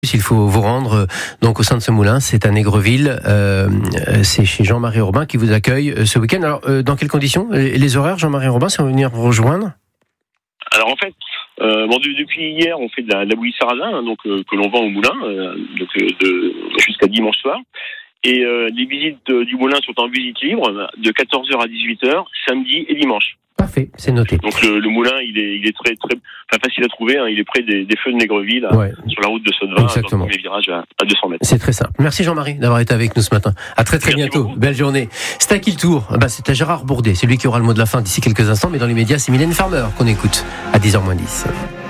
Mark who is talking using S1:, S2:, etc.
S1: Il faut vous rendre donc au sein de ce moulin, c'est à Négreville, c'est chez Jean-Marie Robin qui vous accueille ce week-end. Alors dans quelles conditions? Les horaires, Jean-Marie Robin, si on veut venir vous rejoindre?
S2: Alors en fait, depuis hier, on fait de la bouillie sarrasin, donc que l'on vend au moulin, jusqu'à dimanche soir. Et les visites du moulin sont en visite libre de 14h à 18h, samedi et dimanche.
S1: Parfait, c'est noté.
S2: Donc le moulin, il est très facile à trouver. Il est près des feux de Négreville, sur la route de Saudevin, dans le premier virage à 200 mètres.
S1: C'est très simple. Merci Jean-Marie d'avoir été avec nous ce matin. À très bientôt.
S2: Beaucoup.
S1: Belle journée. C'est à qui le tour? C'est à Gérard Bourdet. C'est lui qui aura le mot de la fin d'ici quelques instants. Mais dans les médias, c'est Mylène Farmer qu'on écoute à 10h moins 10.